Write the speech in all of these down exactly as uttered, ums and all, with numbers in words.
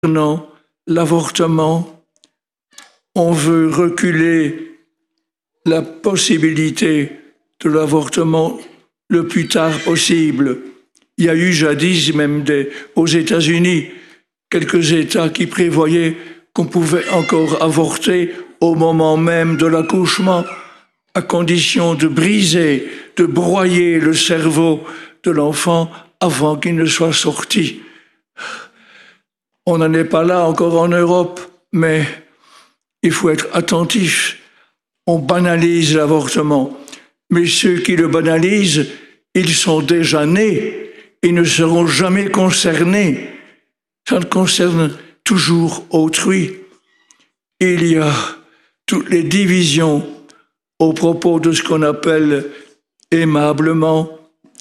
concernant l'avortement, on veut reculer la possibilité de l'avortement le plus tard possible. Il y a eu jadis, même des, aux États-Unis, quelques États qui prévoyaient qu'on pouvait encore avorter au moment même de l'accouchement, à condition de briser, de broyer le cerveau de l'enfant avant qu'il ne soit sorti. On n'en est pas là encore en Europe, mais il faut être attentif. On banalise l'avortement, mais ceux qui le banalisent, ils sont déjà nés, ils ne seront jamais concernés. Ça concerne toujours autrui. Il y a toutes les divisions au propos de ce qu'on appelle aimablement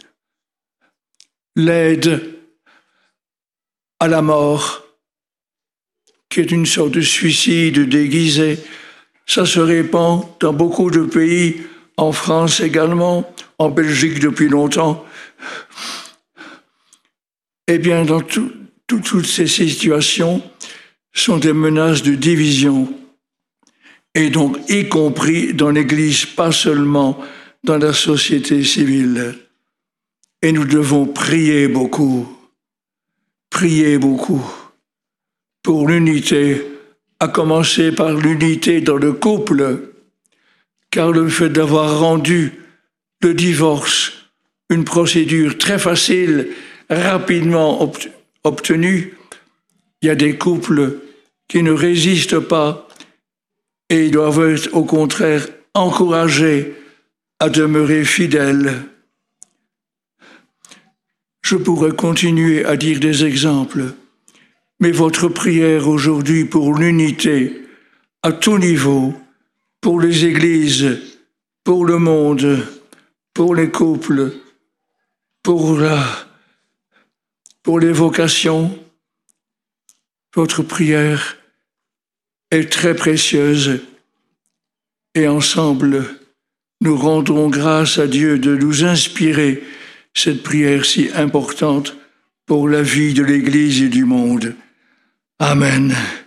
l'aide à la mort, qui est une sorte de suicide déguisé. Ça se répand dans beaucoup de pays, en France également, en Belgique depuis longtemps. Eh bien, dans tout, tout, toutes ces situations sont des menaces de division, et donc y compris dans l'Église, pas seulement dans la société civile. Et nous devons prier beaucoup, prier beaucoup pour l'unité, à commencer par l'unité dans le couple, car le fait d'avoir rendu le divorce une procédure très facile, rapidement obtenue, il y a des couples qui ne résistent pas et ils doivent être au contraire encouragés à demeurer fidèles. Je pourrais continuer à dire des exemples, mais votre prière aujourd'hui pour l'unité à tout niveau, pour les églises, pour le monde, pour les couples, pour, la, pour les vocations, votre prière est très précieuse et ensemble, nous rendrons grâce à Dieu de nous inspirer cette prière si importante pour la vie de l'Église et du monde. Amen.